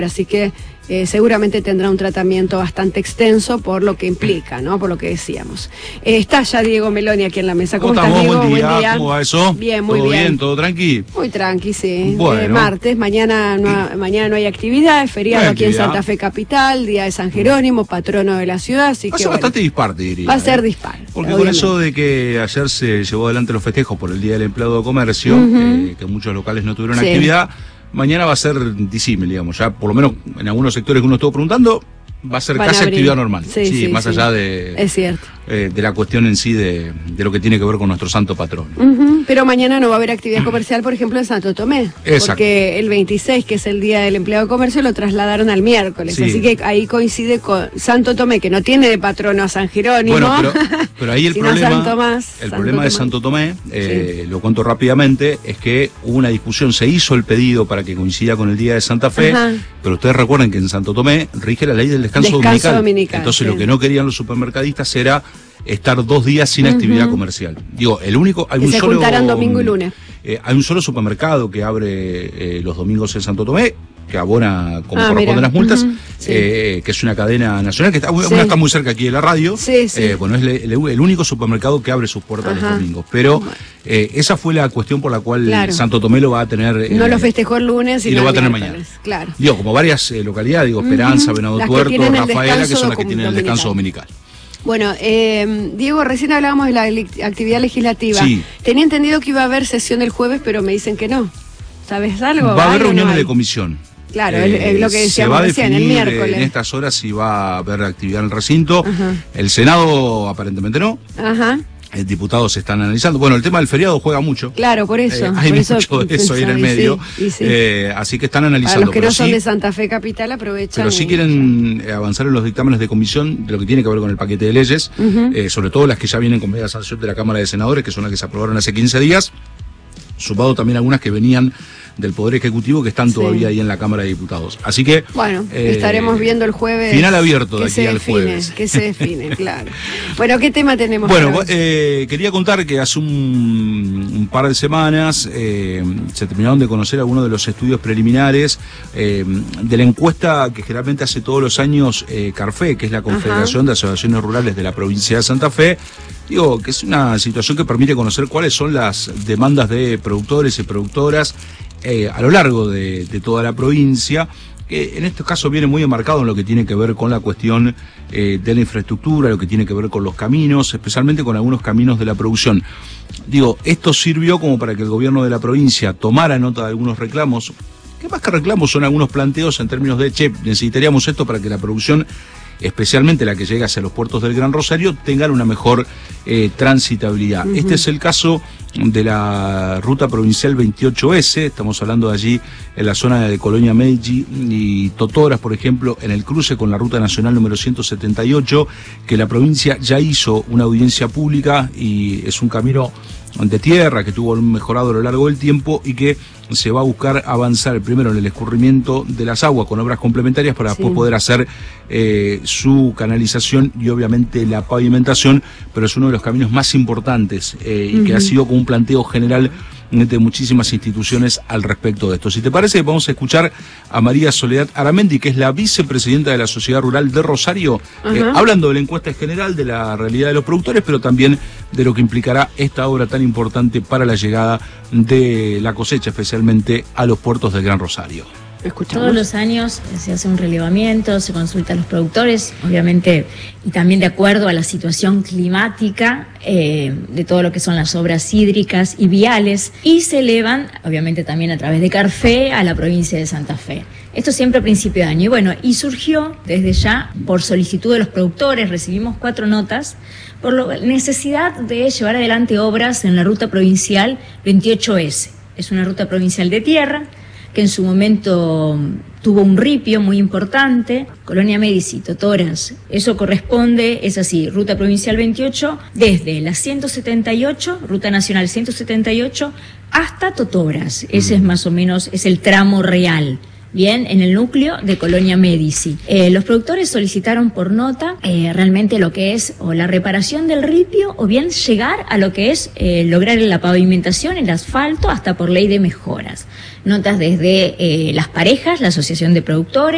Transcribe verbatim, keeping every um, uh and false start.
Así que eh, seguramente tendrá un tratamiento bastante extenso por lo que implica, ¿no? Por lo que decíamos. Eh, está ya Diego Meloni aquí en la mesa. ¿Cómo, ¿Cómo estás, Diego? Buen día. Buen día. ¿Cómo va eso? Bien, muy ¿Todo bien. bien? ¿Todo tranqui? Muy tranqui, sí. Bueno. Eh, martes, mañana no, mañana no hay actividad, es feriado No hay aquí en actividad. Santa Fe Capital, día de San Jerónimo, patrono de la ciudad, así Va a que ser bueno, bastante dispar, te diría. va a ser ¿eh? dispar. Porque obviamente. con eso de que ayer se llevó adelante los festejos por el Día del Empleado de Comercio, Uh-huh. eh, que muchos locales no tuvieron Sí. actividad, mañana va a ser disímil, digamos. Ya por lo menos en algunos sectores que uno estuvo preguntando, va a ser Van casi a abrir. actividad normal. Sí, Sí, sí, más sí. allá de, Es cierto. eh, de la cuestión en sí de, de lo que tiene que ver con nuestro santo patrón. Ujú, pero mañana no va a haber actividad comercial, por ejemplo, en Santo Tomé. Exacto. Porque el veintiséis, que es el Día del Empleado de Comercio, lo trasladaron al miércoles. Sí. Así que ahí coincide con Santo Tomé, que no tiene de patrono a San Jerónimo. Bueno, pero, pero ahí el sino problema, San Tomás, el Santo problema de Tomás. Santo Tomé, eh, lo cuento rápidamente, es que hubo una discusión, se hizo el pedido para que coincida con el Día de Santa Fe, Ajá. pero ustedes recuerden que en Santo Tomé rige la ley del descanso, Descanso dominical. dominical, Entonces sí. lo que no querían los supermercadistas era estar dos días sin Ujú. actividad comercial. Digo, el único, hay Que un se solo, juntarán domingo y lunes. eh, hay un solo supermercado que abre eh, los domingos en Santo Tomé, que abona como Ah, corresponden mira. las multas, Ujú, sí. eh, que es una cadena nacional, que está, Sí. una está muy cerca aquí de la radio. Sí, sí. Eh, bueno, es le- el, el único supermercado que abre sus puertas Ajá. los domingos. Pero eh, esa fue la cuestión por la cual Claro. Santo Tomé lo va a tener. eh, No lo festejó el lunes y sino lo va a el tener miércoles. mañana. Claro. Digo, como varias eh, localidades, digo, Esperanza, Ujú. Venado Las que Tuerto, tienen el Rafaela, que descanso son las que tienen el descanso dominical. Bueno, eh, Diego, recién hablábamos de la ele- actividad legislativa. Sí. Tenía entendido que iba a haber sesión el jueves, pero me dicen que no. ¿Sabes algo? Va a haber ¿Hay o no reuniones hay? de comisión. Claro, es- es lo que se decíamos va a recién, el definir, miércoles. eh, en estas horas si va a haber actividad en el recinto. Ajá. El Senado aparentemente no. Ajá, Eh, diputados se están analizando. Bueno, el tema del feriado juega mucho. claro, por eso. Eh, hay por eso mucho de eso ahí en el y sí, medio. y sí. Eh, así que están Para analizando. los que pero no son sí- de Santa Fe Capital aprovechan. Pero sí y- quieren eh, avanzar en los dictámenes de comisión de lo que tiene que ver con el paquete de leyes, Ujú. eh, sobre todo las que ya vienen con media sanción de la Cámara de Senadores, que son las que se aprobaron hace quince días, sumado también algunas que venían del Poder Ejecutivo que están Sí. todavía ahí en la Cámara de Diputados. Así que... Bueno, eh, estaremos viendo el jueves. Final abierto de que aquí se al define, jueves. Que se define, claro. Bueno, ¿qué tema tenemos? Bueno, para hoy? eh, quería contar que hace un, un par de semanas eh, se terminaron de conocer algunos de los estudios preliminares eh, de la encuesta que generalmente hace todos los años eh, CARFE, que es la Confederación de Asociaciones Rurales de la provincia de Santa Fe. Digo, que es una situación que permite conocer cuáles son las demandas de productores y productoras eh, a lo largo de, de toda la provincia, que en este caso viene muy enmarcado en lo que tiene que ver con la cuestión eh, de la infraestructura, lo que tiene que ver con los caminos, especialmente con algunos caminos de la producción. Digo, esto sirvió como para que el gobierno de la provincia tomara nota de algunos reclamos, que más que reclamos son algunos planteos en términos de, che, necesitaríamos esto para que la producción, especialmente la que llega hacia los puertos del Gran Rosario, tengan una mejor eh, transitabilidad. Uh-huh. Este es el caso de la ruta provincial veintiocho ese, estamos hablando de allí en la zona de Colonia Medici y Totoras, por ejemplo, en el cruce con la ruta nacional número ciento setenta y ocho, que la provincia ya hizo una audiencia pública y es un camino de tierra que tuvo mejorado a lo largo del tiempo y que se va a buscar avanzar primero en el escurrimiento de las aguas con obras complementarias para sí. después poder hacer eh, su canalización y obviamente la pavimentación, pero es uno de los caminos más importantes eh, y uh-huh. que ha sido como un planteo general de muchísimas instituciones al respecto de esto. Si te parece, vamos a escuchar a María Soledad Aramendi, que es la vicepresidenta de la Sociedad Rural de Rosario, uh-huh. eh, hablando de la encuesta en general, de la realidad de los productores, pero también de lo que implicará esta obra tan importante para la llegada de la cosecha, especialmente a los puertos del Gran Rosario. Escuchamos. Todos los años se hace un relevamiento, se consulta a los productores, obviamente, y también de acuerdo a la situación climática eh, de todo lo que son las obras hídricas y viales, y se elevan, obviamente también a través de CARFE, a la provincia de Santa Fe. Esto siempre a principio de año. Y bueno, y surgió desde ya por solicitud de los productores, recibimos cuatro notas, por la necesidad de llevar adelante obras en la ruta provincial veintiocho ese. Es una ruta provincial de tierra, que en su momento tuvo un ripio muy importante, Colonia Medici, Totoras. Eso corresponde, es así, ruta provincial veintiocho, desde la ciento setenta y ocho, ruta nacional ciento setenta y ocho, hasta Totoras. Ese es más o menos, es el tramo real. Bien, en el núcleo de Colonia Medici. Eh, los productores solicitaron por nota eh, realmente lo que es o la reparación del ripio o bien llegar a lo que es eh, lograr la pavimentación, el asfalto, hasta por ley de mejoras. Notas desde eh, las parejas, la Asociación de Productores,